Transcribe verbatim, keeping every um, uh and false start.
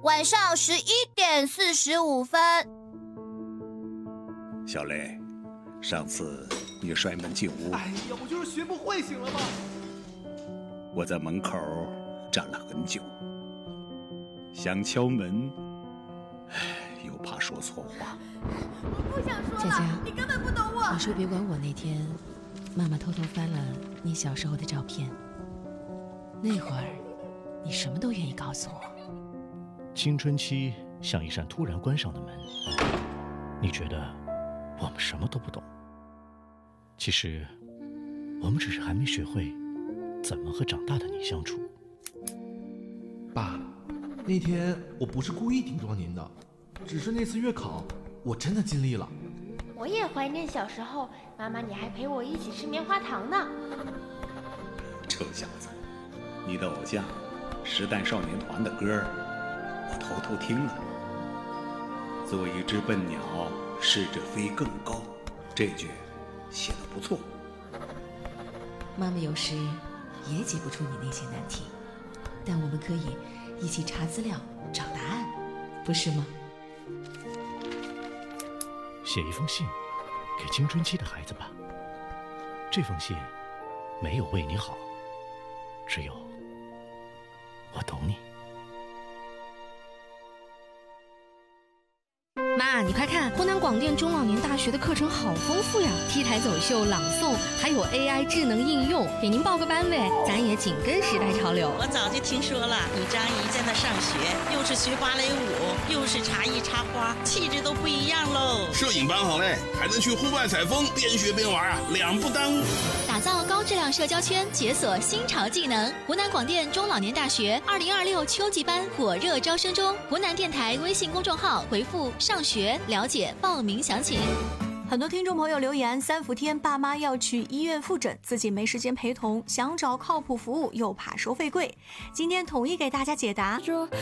晚上十一点四十五分。 小雷，上次你摔门进屋， 哎呀，我就是学不会，行了吧？ 我在门口站了很久，想敲门，又怕说错话。 我不想说了， 佳佳， 你根本不懂我。 你说别管我。那天，妈妈偷偷翻了你小时候的照片，那会儿，你什么都愿意告诉我。 青春期像一扇突然关上的门，你觉得我们什么都不懂，其实我们只是还没学会怎么和长大的你相处。 爸，那天我不是故意顶撞您的，只是那次月考我真的尽力了。 我也怀念小时候，妈妈你还陪我一起吃棉花糖呢。 臭小子，你的偶像时代少年团的歌我偷偷听了。做一只笨鸟，试着飞更高，这句写得不错。 妈妈有时也解不出你那些难题，但我们可以一起查资料找答案，不是吗？ 写一封信给青春期的孩子吧，这封信没有为你好，只有我懂你。 妈，你快看，湖南广电中老年大学的课程好丰富呀！T 台走秀、朗诵，还有 A I 智能应用，给您报个班呗，咱也紧跟时代潮流。 我早就听说了，你张姨在那上学，又是学芭蕾舞，又是茶艺插花，气质都不一样喽。 摄影班好嘞，还能去户外采风，边学边玩啊，两不耽误。 打造高质量社交圈，解锁新潮技能。湖南广电中老年大学二零二六秋季班火热招生中，湖南电台微信公众号回复上学了解报名详情。 很多听众朋友留言，三伏天爸妈要去医院复诊，自己没时间陪同，想找靠谱服务又怕收费贵。今天统一给大家解答。